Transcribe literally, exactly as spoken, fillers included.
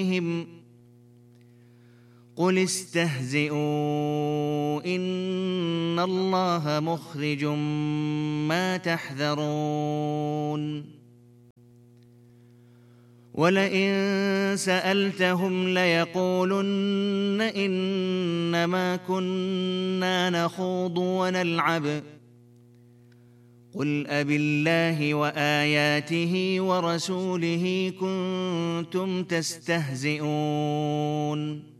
قل استهزئوا إن الله مخرج ما تحذرون ولئن سألتهم ليقولن إنما كنا نخوض ونلعب قل أبالله وآياته ورسوله كنتم تستهزئون